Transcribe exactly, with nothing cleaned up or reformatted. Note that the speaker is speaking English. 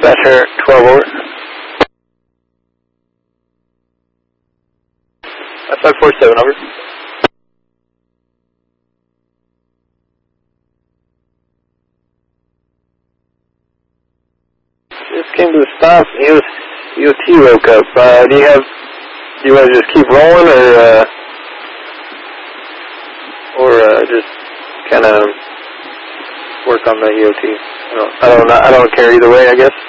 Dispatcher twelve over. five four seven over. Just came to a stop. E O T woke up. Uh, do you have? Do you want to just keep rolling, or uh, or uh, just kind of work on the E O T? I don't. I don't. I don't care either way, I guess.